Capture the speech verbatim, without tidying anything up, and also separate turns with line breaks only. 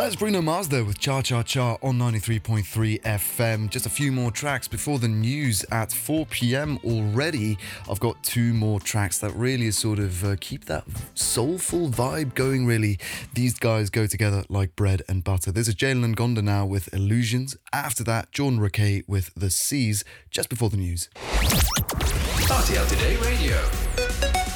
That's Bruno Mars there with Cha Cha Cha on ninety-three point three F M. Just a few more tracks before the news at four p.m. already. I've got two more tracks that really sort of uh, keep that soulful vibe going, really. These guys go together like bread and butter. There's a Jalen Ngonda now with Illusions. After that, Jordan Rakei with The Seas, just before the news.
R T L Today Radio.